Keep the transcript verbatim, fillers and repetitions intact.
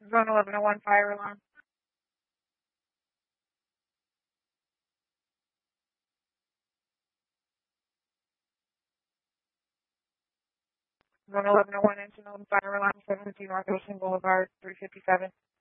Zone eleven oh one fire alarm. Zone eleven oh one engine on fire alarm, seven fifty North Ocean Boulevard, three fifty-seven.